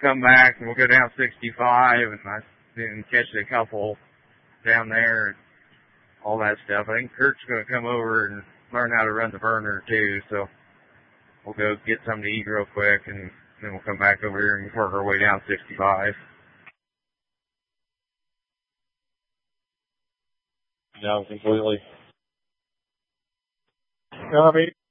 come back and we'll go down 65 and I then catch a couple down there and all that stuff. I think Kurt's going to come over and learn how to run the burner too, so we'll go get something to eat real quick and then we'll come back over here and work our way down 65. Yeah, completely. I mean,